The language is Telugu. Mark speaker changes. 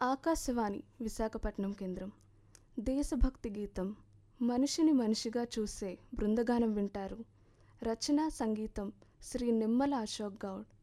Speaker 1: ఆకాశవాణి విశాఖపట్నం కేంద్రం. దేశభక్తి గీతం మనిషిని మనిషిగా చూసే బృందగానం వింటారు. రచన సంగీతం శ్రీ నిమ్మల అశోక్ గౌడ్.